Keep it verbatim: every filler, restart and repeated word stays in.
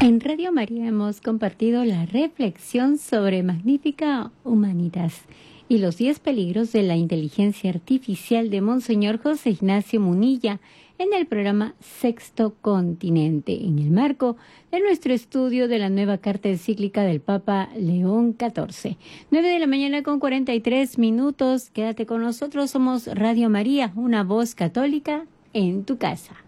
En Radio María hemos compartido la reflexión sobre Magnificat Humanitas y los diez peligros de la inteligencia artificial de Monseñor José Ignacio Munilla en el programa Sexto Continente, en el marco de nuestro estudio de la nueva carta encíclica del Papa León catorce. nueve de la mañana con cuarenta y tres minutos. Quédate con nosotros, somos Radio María, una voz católica en tu casa.